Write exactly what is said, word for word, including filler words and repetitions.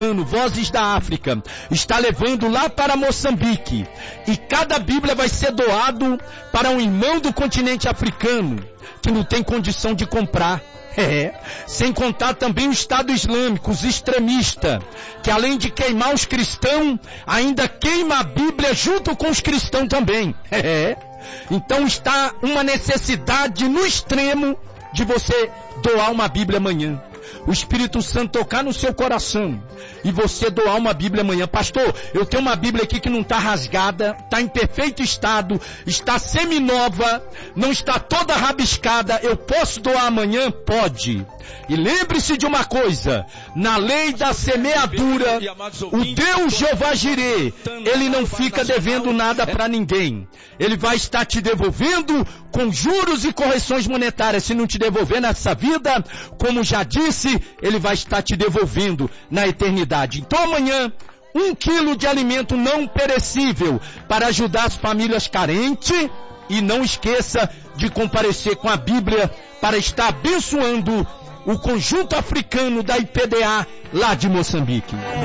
Vozes da África, está levando lá para Moçambique, e cada Bíblia vai ser doado para um irmão do continente africano, que não tem condição de comprar. É, sem contar também o Estado Islâmico, os extremistas, que além de queimar os cristãos, ainda queima a Bíblia junto com os cristãos também. É, então está uma necessidade no extremo de você doar uma Bíblia amanhã. O Espírito Santo tocar no seu coração e você doar uma Bíblia amanhã. Pastor, eu tenho uma Bíblia aqui que não está rasgada, está em perfeito estado, está seminova, não está toda rabiscada. Eu posso doar amanhã? Pode. E lembre-se de uma coisa, na lei da semeadura, o Deus Jeová Jirê, ele não fica devendo nada para ninguém. Ele vai estar te devolvendo com juros e correções monetárias. Se não te devolver nessa vida, como já disse, ele vai estar te devolvendo na eternidade. Então amanhã, um quilo de alimento não perecível para ajudar as famílias carentes. E não esqueça de comparecer com a Bíblia para estar abençoando o conjunto africano da I P D A lá de Moçambique.